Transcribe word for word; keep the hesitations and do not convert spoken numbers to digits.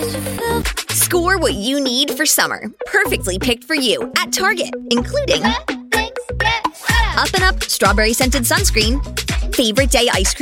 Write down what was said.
Score what you need for summer. Perfectly picked for you at Target, including Up and Up Strawberry Scented Sunscreen, Favorite Day Ice Cream